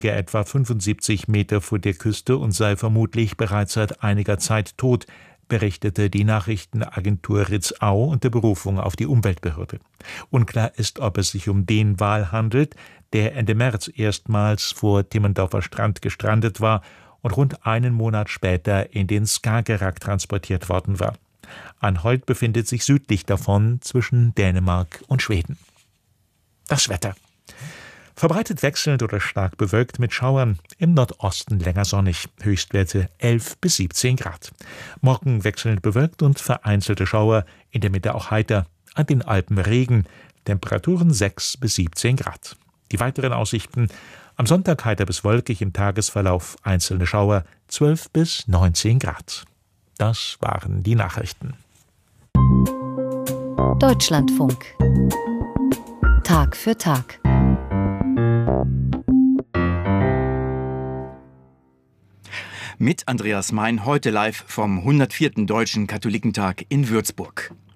etwa 75 Meter vor der Küste und sei vermutlich bereits seit einiger Zeit tot, berichtete die Nachrichtenagentur Ritzau unter Berufung auf die Umweltbehörde. Unklar ist, ob es sich um den Wal handelt, der Ende März erstmals vor Timmendorfer Strand gestrandet war und rund einen Monat später in den Skagerrak transportiert worden war. Anholt befindet sich südlich davon zwischen Dänemark und Schweden. Das Wetter. Verbreitet wechselnd oder stark bewölkt mit Schauern, im Nordosten länger sonnig, Höchstwerte 11 bis 17 Grad. Morgen wechselnd bewölkt und vereinzelte Schauer, in der Mitte auch heiter, an den Alpen Regen, Temperaturen 6 bis 17 Grad. Die weiteren Aussichten: am Sonntag heiter bis wolkig, im Tagesverlauf einzelne Schauer, 12 bis 19 Grad. Das waren die Nachrichten. Deutschlandfunk. Tag für Tag. Mit Andreas Mein, heute live vom 104. Deutschen Katholikentag in Würzburg.